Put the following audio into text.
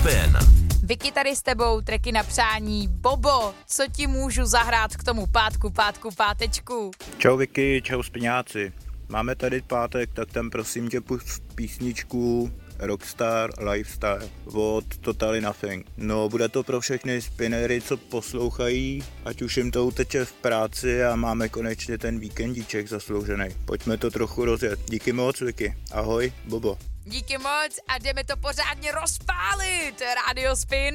Spin. Vicky tady s tebou, treky na přání. Bobo, co ti můžu zahrát k tomu pátečku? Čau Vicky, čau Spiňáci. Máme tady pátek, tak tam prosím tě pust písničku Rockstar Lifestyle od Totally Nothing. No, bude to pro všechny spinnery, co poslouchají, ať už jim to uteče v práci a máme konečně ten víkendíček zasloužený. Pojďme to trochu rozjet. Díky moc, Vicky. Ahoj, Bobo. Díky moc a jdeme to pořádně rozpálit. Radio Spin.